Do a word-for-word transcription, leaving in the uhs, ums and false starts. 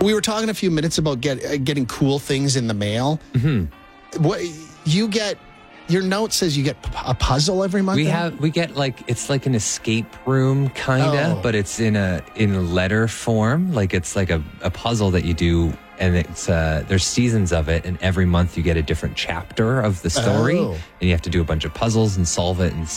We were talking a few minutes about get, uh, getting cool things in the mail. Mm-hmm. What you get? Your note says you get p- a puzzle every month. We then? have we get like it's like an escape room kinda, Oh. but it's in a in a letter form. Like it's like a, a puzzle that you do, and it's uh, there's seasons of it, and every month you get a different chapter of the story, Oh. and you have to do a bunch of puzzles and solve it and